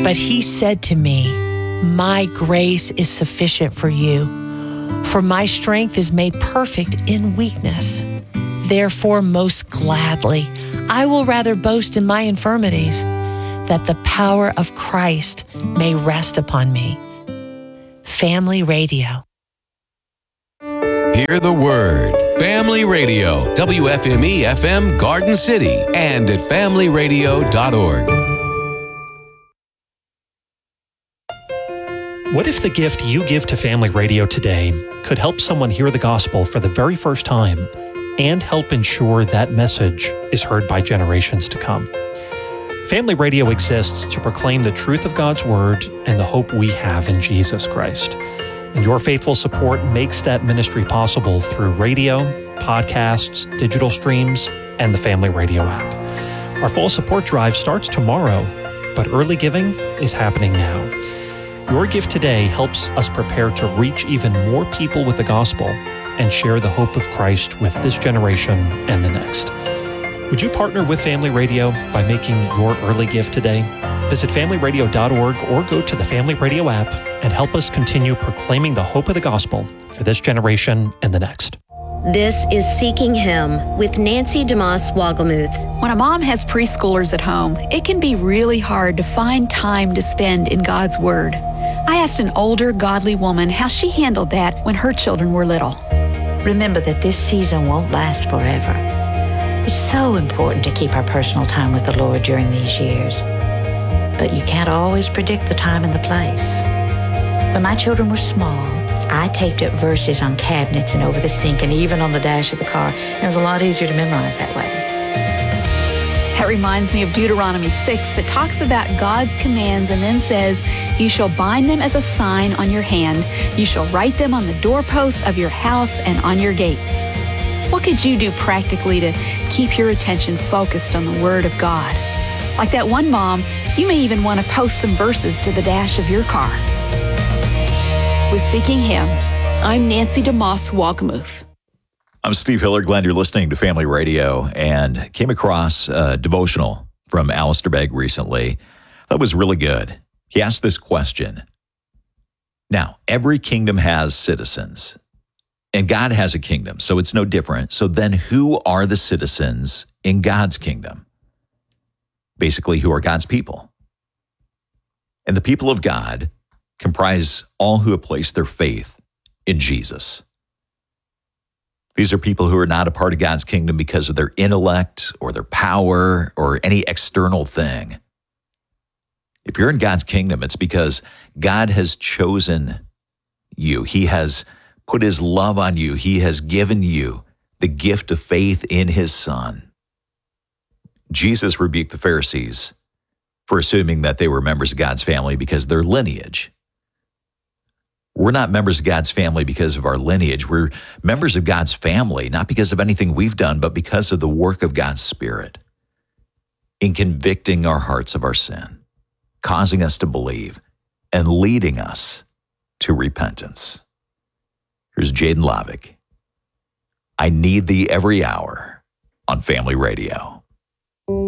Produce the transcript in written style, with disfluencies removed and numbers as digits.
But he said to me, "My grace is sufficient for you, for my strength is made perfect in weakness. Therefore, most gladly, I will rather boast in my infirmities, that the power of Christ may rest upon me." Family Radio. Hear the word. Family Radio, WFME FM Garden City, and at familyradio.org. What if the gift you give to Family Radio today could help someone hear the gospel for the very first time and help ensure that message is heard by generations to come? Family Radio exists to proclaim the truth of God's Word and the hope we have in Jesus Christ. And your faithful support makes that ministry possible through radio, podcasts, digital streams, and the Family Radio app. Our fall support drive starts tomorrow, but early giving is happening now. Your gift today helps us prepare to reach even more people with the gospel and share the hope of Christ with this generation and the next. Would you partner with Family Radio by making your early gift today? Visit familyradio.org or go to the Family Radio app and help us continue proclaiming the hope of the gospel for this generation and the next. This is Seeking Him with Nancy DeMoss Wogelmuth. When a mom has preschoolers at home, it can be really hard to find time to spend in God's Word. I asked an older, godly woman how she handled that when her children were little. Remember that this season won't last forever. It's so important to keep our personal time with the Lord during these years. But you can't always predict the time and the place. When my children were small, I taped up verses on cabinets and over the sink and even on the dash of the car. It was a lot easier to memorize that way. That reminds me of Deuteronomy 6 that talks about God's commands and then says, "You shall bind them as a sign on your hand. You shall write them on the doorposts of your house and on your gates." What could you do practically to keep your attention focused on the Word of God? Like that one mom, you may even want to post some verses to the dash of your car. With Seeking Him, I'm Nancy DeMoss Wogelmuth. I'm Steve Hiller. Glad you're listening to Family Radio, and came across a devotional from Alistair Begg recently. That was really good. He asked this question. Now, every kingdom has citizens, and God has a kingdom, so it's no different. So then who are the citizens in God's kingdom? Basically, who are God's people? And the people of God comprise all who have placed their faith in Jesus. These are people who are not a part of God's kingdom because of their intellect or their power or any external thing. If you're in God's kingdom, it's because God has chosen you. He has put His love on you. He has given you the gift of faith in His Son. Jesus rebuked the Pharisees for assuming that they were members of God's family because of their lineage. We're not members of God's family because of our lineage. We're members of God's family, not because of anything we've done, but because of the work of God's Spirit in convicting our hearts of our sin, causing us to believe, and leading us to repentance. Here's Jaden Lavick. I Need Thee Every Hour on Family Radio.